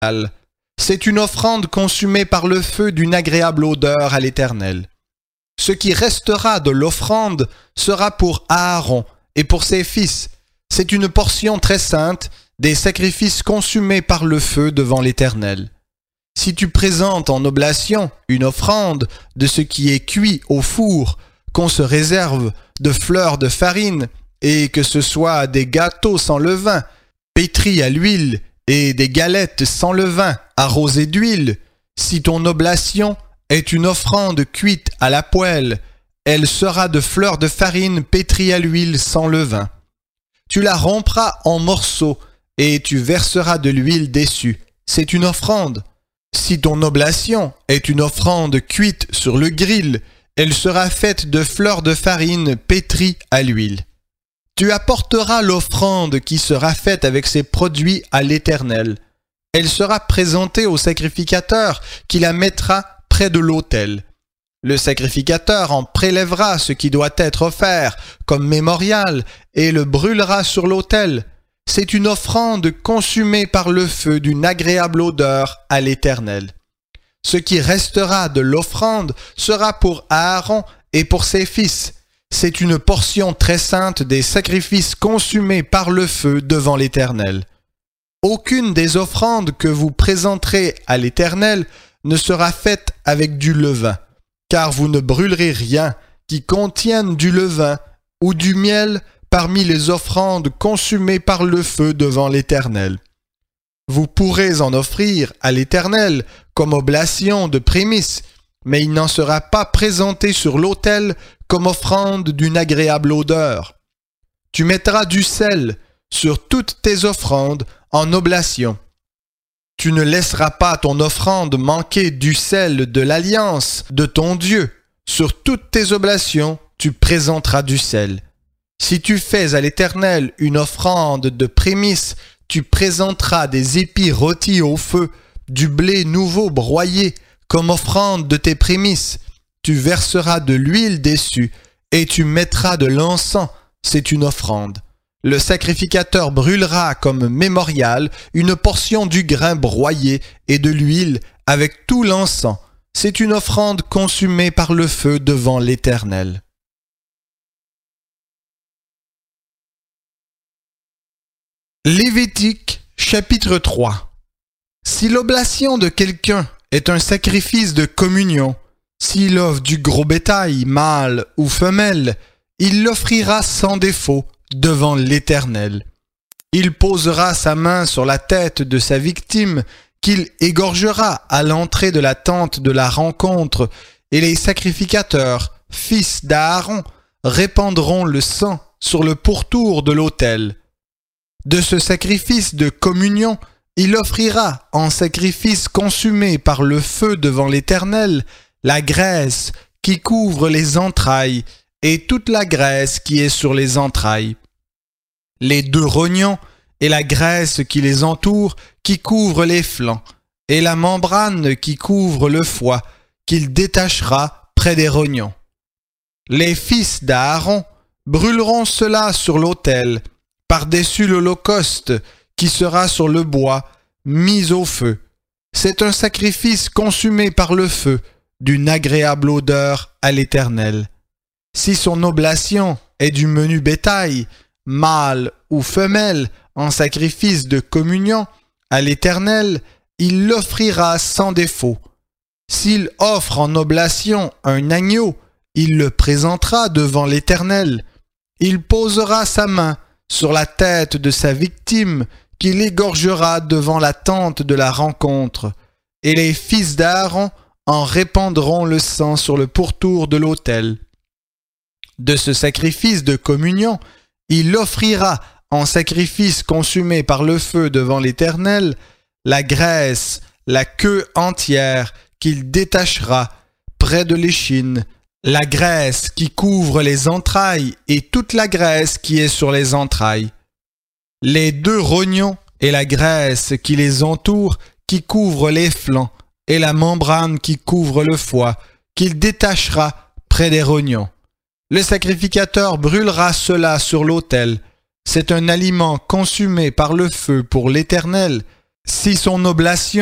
C'est une offrande consumée par le feu d'une agréable odeur à l'Éternel. Ce qui restera de l'offrande sera pour Aaron et pour ses fils. C'est une portion très sainte des sacrifices consumés par le feu devant l'Éternel. Si tu présentes en oblation une offrande de ce qui est cuit au four, qu'on se réserve de fleurs de farine, et que ce soit des gâteaux sans levain, pétris à l'huile, et des galettes sans levain, arrosées d'huile, si ton oblation est une offrande cuite à la poêle, elle sera de fleurs de farine pétries à l'huile sans levain. Tu la rompras en morceaux, et tu verseras de l'huile dessus. C'est une offrande. Si ton oblation est une offrande cuite sur le grill, elle sera faite de fleurs de farine pétries à l'huile. Tu apporteras l'offrande qui sera faite avec ces produits à l'Éternel. Elle sera présentée au sacrificateur qui la mettra près de l'autel. Le sacrificateur en prélèvera ce qui doit être offert comme mémorial et le brûlera sur l'autel. C'est une offrande consumée par le feu d'une agréable odeur à l'Éternel. Ce qui restera de l'offrande sera pour Aaron et pour ses fils. C'est une portion très sainte des sacrifices consumés par le feu devant l'Éternel. Aucune des offrandes que vous présenterez à l'Éternel ne sera faite avec du levain, car vous ne brûlerez rien qui contienne du levain ou du miel parmi les offrandes consumées par le feu devant l'Éternel. Vous pourrez en offrir à l'Éternel comme oblation de prémices, mais il n'en sera pas présenté sur l'autel comme offrande d'une agréable odeur. Tu mettras du sel sur toutes tes offrandes en oblation. Tu ne laisseras pas ton offrande manquer du sel de l'alliance de ton Dieu. Sur toutes tes oblations, tu présenteras du sel. Si tu fais à l'Éternel une offrande de prémices, tu présenteras des épis rôtis au feu, du blé nouveau broyé, comme offrande de tes prémices. Tu verseras de l'huile dessus, et tu mettras de l'encens, c'est une offrande. Le sacrificateur brûlera comme mémorial une portion du grain broyé et de l'huile avec tout l'encens. C'est une offrande consumée par le feu devant l'Éternel. Lévitique, chapitre 3. Si l'oblation de quelqu'un est un sacrifice de communion, s'il offre du gros bétail, mâle ou femelle, il l'offrira sans défaut devant l'Éternel. Il posera sa main sur la tête de sa victime, qu'il égorgera à l'entrée de la tente de la rencontre, et les sacrificateurs, fils d'Aaron, répandront le sang sur le pourtour de l'autel. De ce sacrifice de communion, il offrira en sacrifice consumé par le feu devant l'Éternel la graisse qui couvre les entrailles et toute la graisse qui est sur les entrailles, les 2 rognons et la graisse qui les entoure, qui couvre les flancs, et la membrane qui couvre le foie, qu'il détachera près des rognons. Les fils d'Aaron brûleront cela sur l'autel, par-dessus l'holocauste qui sera sur le bois, mis au feu. C'est un sacrifice consumé par le feu, d'une agréable odeur à l'Éternel. Si son oblation est du menu bétail, mâle ou femelle, en sacrifice de communion, à l'Éternel, il l'offrira sans défaut. S'il offre en oblation un agneau, il le présentera devant l'Éternel. Il posera sa main sur la tête de sa victime, qu'il égorgera devant la tente de la rencontre, et les fils d'Aaron en répandront le sang sur le pourtour de l'autel. De ce sacrifice de communion, il offrira en sacrifice consumé par le feu devant l'Éternel la graisse, la queue entière qu'il détachera près de l'échine, la graisse qui couvre les entrailles et toute la graisse qui est sur les entrailles, les 2 rognons et la graisse qui les entoure, qui couvre les flancs, et la membrane qui couvre le foie, qu'il détachera près des rognons. Le sacrificateur brûlera cela sur l'autel. C'est un aliment consumé par le feu pour l'Éternel. Si son oblation